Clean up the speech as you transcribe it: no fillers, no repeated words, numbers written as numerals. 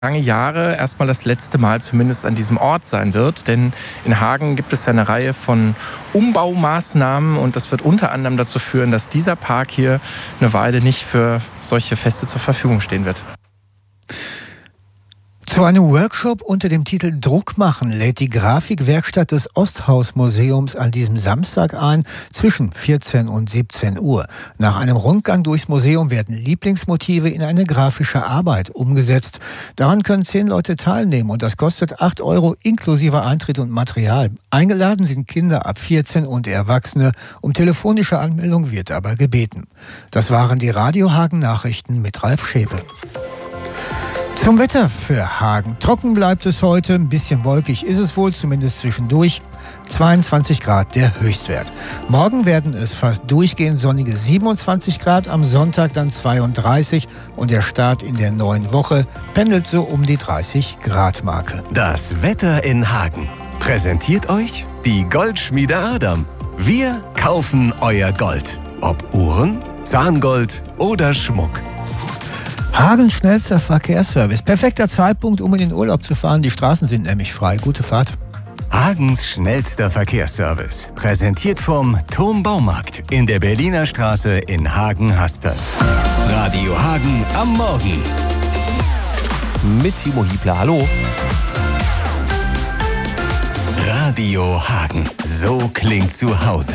lange Jahre erstmal das letzte Mal zumindest an diesem Ort sein wird. Denn in Hagen gibt es eine Reihe von Umbaumaßnahmen und das wird unter anderem dazu führen, dass dieser Park hier eine Weile nicht für solche Feste zur Verfügung stehen wird. Zu einem Workshop unter dem Titel Druck machen lädt die Grafikwerkstatt des Osthaus-Museums an diesem Samstag ein, zwischen 14 und 17 Uhr. Nach einem Rundgang durchs Museum werden Lieblingsmotive in eine grafische Arbeit umgesetzt. Daran können 10 Leute teilnehmen und das kostet 8 € inklusive Eintritt und Material. Eingeladen sind Kinder ab 14 und Erwachsene. Um telefonische Anmeldung wird aber gebeten. Das waren die Radio Hagen Nachrichten mit Ralf Schäpe. Zum Wetter für Hagen. Trocken bleibt es heute, ein bisschen wolkig ist es wohl, zumindest zwischendurch. 22 Grad der Höchstwert. Morgen werden es fast durchgehend sonnige 27 Grad, am Sonntag dann 32 und der Start in der neuen Woche pendelt so um die 30 Grad Marke. Das Wetter in Hagen präsentiert euch die Goldschmiede Adam. Wir kaufen euer Gold. Ob Uhren, Zahngold oder Schmuck. Hagens schnellster Verkehrsservice. Perfekter Zeitpunkt, um in den Urlaub zu fahren. Die Straßen sind nämlich frei. Gute Fahrt. Hagens schnellster Verkehrsservice. Präsentiert vom Turmbaumarkt in der Berliner Straße in Hagen-Haspel. Radio Hagen am Morgen. Mit Timo Hiebler. Hallo. Radio Hagen. So klingt zu Hause.